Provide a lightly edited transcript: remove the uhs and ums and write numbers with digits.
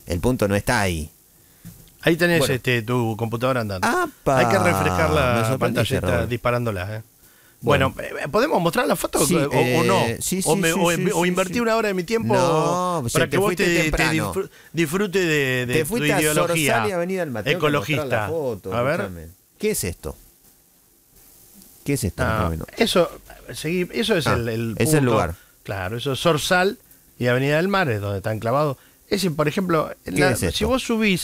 El punto no está ahí. Ahí tenés Bueno. tu computadora andando. ¡Apa! Hay que refrescar Me la sorprendiste, pantallita Raúl. disparándola. Bueno, ¿podemos mostrar la foto Sí, o no? sí, o sí, me- sí, o sí, o sí, invertí sí. una hora de mi tiempo No, para te que vos fuiste te temprano. disfrutes de Te tu fuiste a ideología Zorzal y Avenida del Mateo. ecologista. La foto, A ver. escúchame. ¿Qué es esto? ¿Qué es esto? Ah, más o menos? eso es el es el punto. lugar. Claro, eso es Zorzal y Avenida del Mar, es donde están clavados. Ese, por ejemplo, ¿Qué es esto? si vos subís